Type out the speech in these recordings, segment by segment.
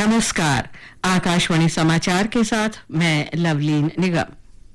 नमस्कार। आकाशवाणी समाचार के साथ मैं लवलीन निगम।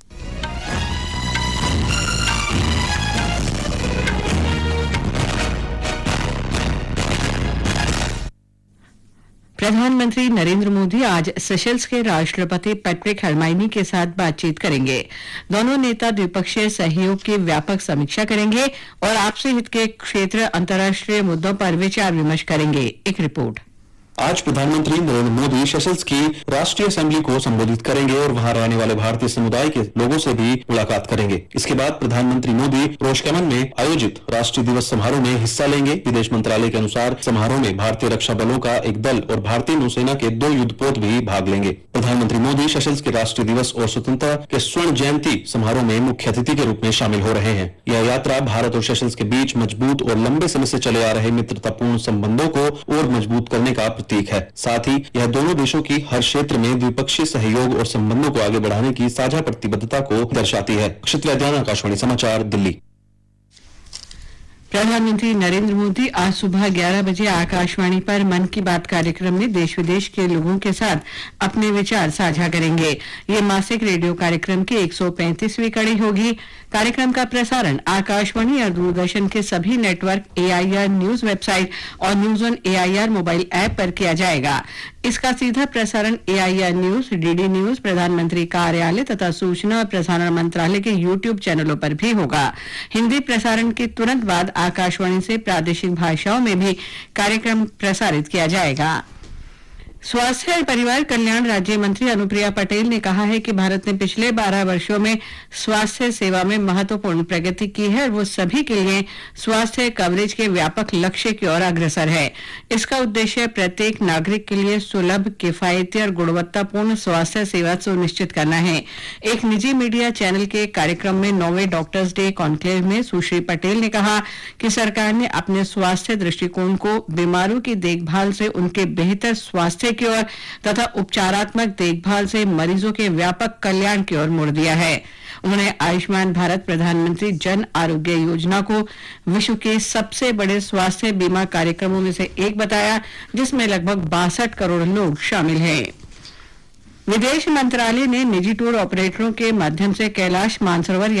प्रधानमंत्री नरेंद्र मोदी आज सेशल्स के राष्ट्रपति पैट्रिक हेरमाइनी के साथ बातचीत करेंगे। दोनों नेता द्विपक्षीय सहयोग की व्यापक समीक्षा करेंगे और आपसी हित के क्षेत्र अंतर्राष्ट्रीय मुद्दों पर विचार विमर्श करेंगे। एक रिपोर्ट। आज प्रधानमंत्री नरेंद्र मोदी सेशल्स की राष्ट्रीय असेंबली को संबोधित करेंगे और वहां रहने वाले भारतीय समुदाय के लोगों से भी मुलाकात करेंगे। इसके बाद प्रधानमंत्री मोदी रोशकेमन में आयोजित राष्ट्रीय दिवस समारोह में हिस्सा लेंगे। विदेश मंत्रालय के अनुसार समारोह में भारतीय रक्षा बलों का एक दल और भारतीय नौसेना के 2 युद्धपोत भी भाग लेंगे। प्रधानमंत्री मोदी सेशल्स के राष्ट्रीय दिवस और स्वतंत्रता के स्वर्ण जयंती समारोह में मुख्य अतिथि के रूप में शामिल हो रहे हैं। यह यात्रा भारत और सेशल्स के बीच मजबूत और लंबे समय से चले आ रहे मित्रतापूर्ण संबंधों को और मजबूत करने का प्रतीक है। साथ ही यह दोनों देशों की हर क्षेत्र में द्विपक्षीय सहयोग और संबंधों को आगे बढ़ाने की साझा प्रतिबद्धता को दर्शाती है। अक्षित वैद्यान, आकाशवाणी समाचार, दिल्ली। प्रधानमंत्री नरेंद्र मोदी आज सुबह 11 बजे आकाशवाणी पर मन की बात कार्यक्रम में देश विदेश के लोगों के साथ अपने विचार साझा करेंगे। ये मासिक रेडियो कार्यक्रम की 135वीं कड़ी होगी। कार्यक्रम का प्रसारण आकाशवाणी और दूरदर्शन के सभी नेटवर्क, AIR न्यूज वेबसाइट और news on AIR mobile app पर किया जाएगा। इसका सीधा प्रसारण AIR न्यूज, DD न्यूज, प्रधानमंत्री कार्यालय तथा सूचना और प्रसारण मंत्रालय के YouTube चैनलों पर भी होगा। हिंदी प्रसारण के तुरंत बाद आकाशवाणी से प्रादेशिक भाषाओं में भी कार्यक्रम प्रसारित किया जाएगा। स्वास्थ्य और परिवार कल्याण राज्य मंत्री अनुप्रिया पटेल ने कहा है कि भारत ने पिछले 12 वर्षों में स्वास्थ्य सेवा में महत्वपूर्ण प्रगति की है और वो सभी के लिए स्वास्थ्य कवरेज के व्यापक लक्ष्य की ओर अग्रसर है। इसका उद्देश्य प्रत्येक नागरिक के लिए सुलभ, किफायती और गुणवत्तापूर्ण स्वास्थ्य सेवा सुनिश्चित करना है। एक निजी मीडिया चैनल के कार्यक्रम में 9वें डॉक्टर्स डे कॉन्क्लेव में सुश्री पटेल ने कहा कि सरकार ने अपने स्वास्थ्य दृष्टिकोण को बीमारों की देखभाल से उनके बेहतर स्वास्थ्य की ओर तथा उपचारात्मक देखभाल से मरीजों के व्यापक कल्याण की ओर मोड़ दिया है। उन्होंने आयुष्मान भारत प्रधानमंत्री जन आरोग्य योजना को विश्व के सबसे बड़े स्वास्थ्य बीमा कार्यक्रमों में से एक बताया, जिसमें लगभग 62 करोड़ लोग शामिल हैं। विदेश मंत्रालय ने निजी टूर ऑपरेटरों के माध्यम से कैलाश मानसरोवर